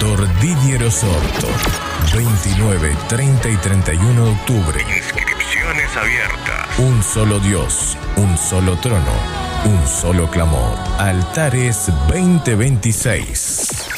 Dr. Didier Osorto. 29, 30 y 31 de octubre. Inscripciones abiertas. Un solo Dios, un solo trono, un solo clamor. Altares 2026.